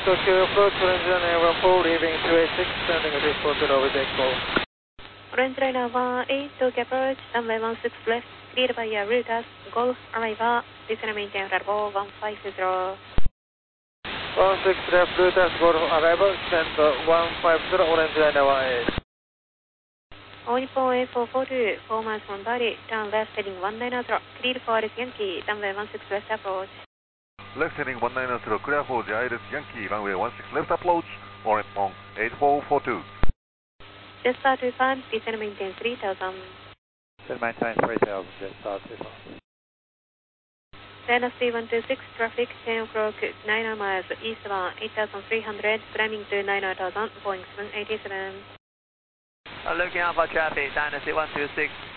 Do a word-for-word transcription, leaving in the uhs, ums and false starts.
Tokyo approach, orange liner one four, leaving two eight six, sending a report to over deck call. Orange liner one eight, Tokyo approach, runway one six left, cleared by your routers, Golf, arrival, descend maintain level one five zero. one six left, routers, Golf, arrival, send one five zero, orange liner one eight. All Nippon A four four two, four miles from Bali, turn left heading one nine zero, cleared for Iris Yankee, runway one six left approach. Left heading one nine zero, clear for the Iris Yankee, runway one six left approach, or on eight four four two. Jetstar two five, descend maintain three thousand. Descend maintain three thousand, Jetstar two five. China three one two six, traffic ten o'clock, nine miles, eastbound eight thousand three hundred, climbing to nine thousand, Boeing seven eighty-seven. I'm looking out for traffic, China three one two six,